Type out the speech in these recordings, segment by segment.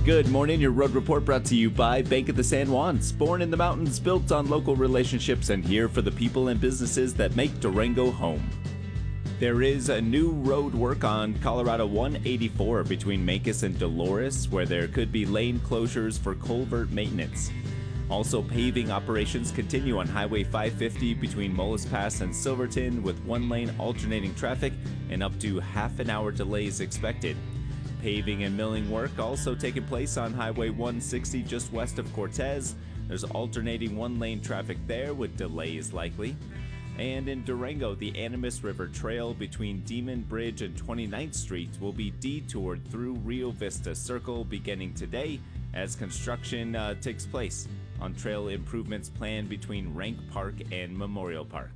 Good morning, your road report brought to you by Bank of the San Juans. Born in the mountains, built on local relationships, and here for the people and businesses that make Durango home. There is a new road work on Colorado 184 between Mancos and Dolores, where there could be lane closures for culvert maintenance. Also, paving operations continue on Highway 550 between Mullis Pass and Silverton, with one-lane alternating traffic and up to half-an-hour delays expected. Paving and milling work also taking place on Highway 160 just west of Cortez. There's alternating one-lane traffic there with delays likely. And in Durango, the Animas River Trail between Demon Bridge and 29th Street will be detoured through Rio Vista Circle beginning today as construction takes place on trail improvements planned between Rank Park and Memorial Park.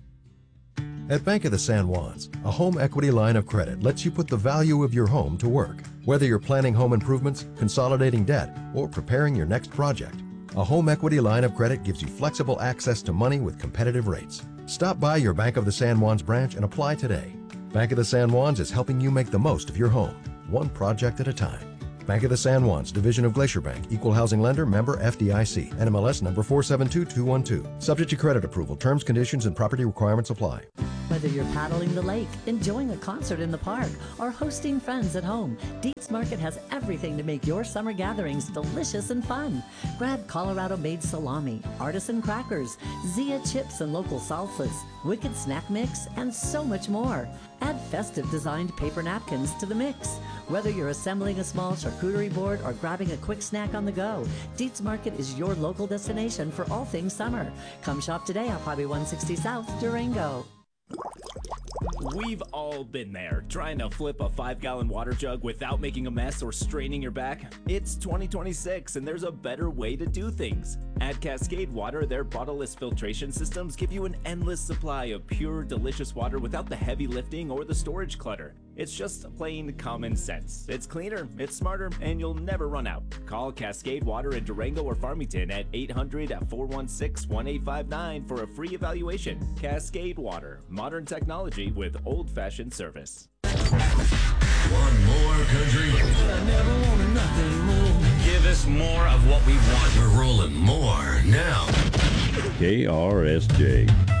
At Bank of the San Juans, a home equity line of credit lets you put the value of your home to work. Whether you're planning home improvements, consolidating debt, or preparing your next project, a home equity line of credit gives you flexible access to money with competitive rates. Stop by your Bank of the San Juans branch and apply today. Bank of the San Juans is helping you make the most of your home, one project at a time. Bank of the San Juans, division of Glacier Bank, equal housing lender, member FDIC, NMLS number 472212. Subject to credit approval. Terms, conditions, and property requirements apply. Whether you're paddling the lake, enjoying a concert in the park, or hosting friends at home, Dietz Market has everything to make your summer gatherings delicious and fun. Grab Colorado-made salami, artisan crackers, Zia chips and local salsas, Wicked snack mix, and so much more. Add festive designed paper napkins to the mix. Whether you're assembling a small charcuterie board or grabbing a quick snack on the go, Dietz Market is your local destination for all things summer. Come shop today off Highway 160 South, Durango. We've all been there, trying to flip a 5-gallon water jug without making a mess or straining your back. It's 2026 and there's a better way to do things. At Cascade Water, their bottleless filtration systems give you an endless supply of pure, delicious water without the heavy lifting or the storage clutter. It's just plain common sense. It's cleaner, it's smarter, and you'll never run out. Call Cascade Water in Durango or Farmington at 800-416-1859 for a free evaluation. Cascade Water, modern technology with old-fashioned service. One more country. I never wanted nothing more. Give us more of what we want. We're rolling more now. KRSJ.